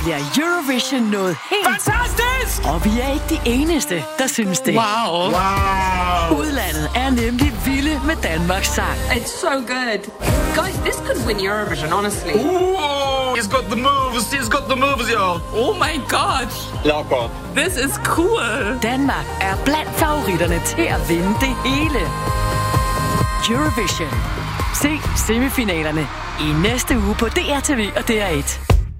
bliver Eurovision noget helt... Fantastisk! Og vi er ikke de eneste, der synes det. Wow. Udlandet er nemlig vilde med Danmarks sang. It's so good. Guys, this could win Eurovision, honestly. Ooh, he's got the moves, y'all. Oh my god. Ja, godt. This is cool. Danmark er blandt favoritterne til at vinde det hele. Eurovision. Se semifinalerne i næste uge på DRTV og DR1.